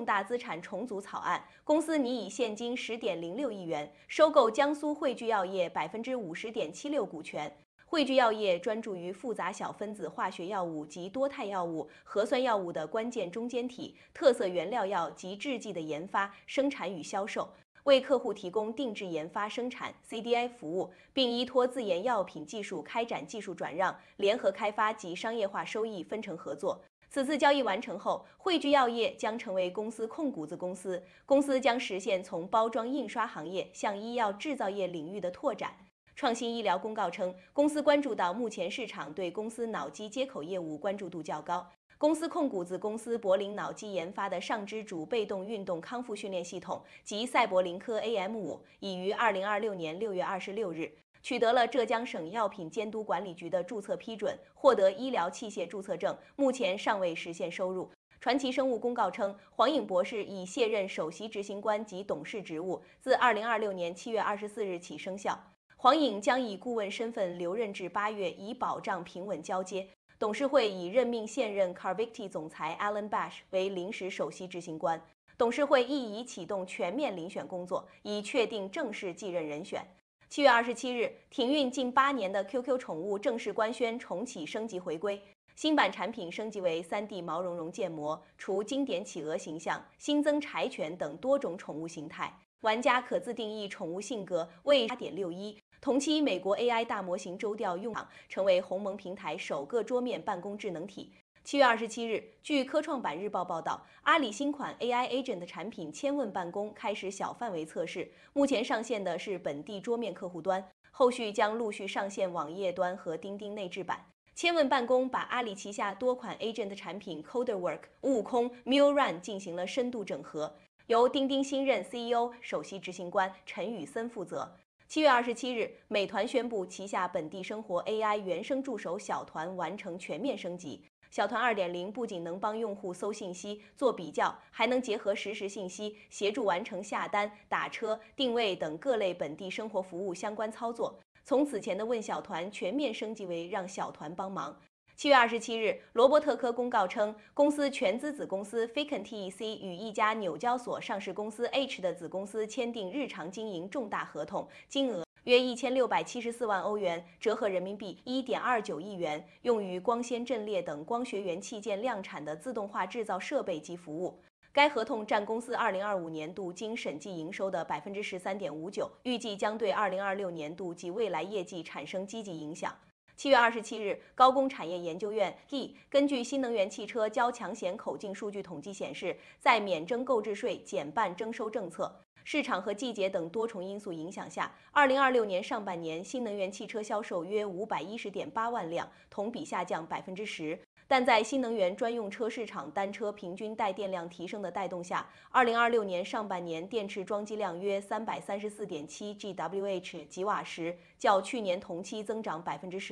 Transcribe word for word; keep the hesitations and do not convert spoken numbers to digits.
大资产重组草案，公司拟以现金十点零六亿元收购江苏汇聚药业百分之五十点七六股权。汇聚药业专注于复杂小分子化学药物及多肽药物、核酸药物的关键中间体、特色原料药及制剂的研发、生产与销售，为客户提供定制研发生产 C D I 服务，并依托自研药品技术开展技术转让、联合开发及商业化收益分成合作。此次交易完成后，汇聚药业将成为公司控股子公司，公司将实现从包装印刷行业向医药制造业领域的拓展。创新医疗公告称，公司关注到目前市场对公司脑机接口业务关注度较高。公司控股子公司柏林脑机研发的上肢主被动运动康复训练系统及赛博林科 A M 五，已于二零二六年六月二十六日取得了浙江省药品监督管理局的注册批准，获得医疗器械注册证，目前尚未实现收入。传奇生物公告称，黄颖博士已卸任首席执行官及董事职务，自二零二六年七月二十四日起生效。黄颖将以顾问身份留任至八月，以保障平稳交接。董事会已任命现任 Carvicti 总裁 Alan Bash 为临时首席执行官。董事会亦已启动全面遴选工作，以确定正式继任人选。七月二十七日，停运近八年的 Q Q 宠物正式官宣重启升级回归。新版产品升级为 三 D 毛茸茸建模，除经典企鹅形象，新增柴犬等多种宠物形态。玩家可自定义宠物性格，为 八点六一。同期，美国 A I 大模型周调用场成为鸿蒙平台首个桌面办公智能体。七月二十七日，据科创板日报报道，阿里新款 A I Agent 产品千问办公开始小范围测试，目前上线的是本地桌面客户端，后续将陆续上线网页端和钉钉内置版。千问办公把阿里旗下多款 Agent 产品 CoderWork、悟空、MuleRun 进行了深度整合，由钉钉新任 C E O 首席执行官陈宇森负责。七月二十七日，美团宣布旗下本地生活 A I 原生助手小团完成全面升级。小团 二点零 不仅能帮用户搜信息、做比较，还能结合实时信息，协助完成下单、打车、定位等各类本地生活服务相关操作。从此前的问小团全面升级为让小团帮忙。七月二十七日，罗伯特科公告称，公司全资子公司 Ficon T E C 与一家纽交所上市公司 H 的子公司签订日常经营重大合同，金额约一千六百七十四万欧元，折合人民币一点二九亿元，用于光纤阵列等光学元器件量产的自动化制造设备及服务。该合同占公司二零二五年度经审计营收的百分之十三点五九，预计将对二零二六年度及未来业绩产生积极影响。七月二十七日，高工产业研究院 G E 根据新能源汽车交强险口径数据统计显示，在免征购置税、减半征收政策、市场和季节等多重因素影响下，二零二六年上半年新能源汽车销售约五百一十点八万辆，同比下降百分之十。但在新能源专用车市场单车平均带电量提升的带动下，二零二六年上半年电池装机量约三百三十四点七 G W H 吉瓦时，较去年同期增长百分之十。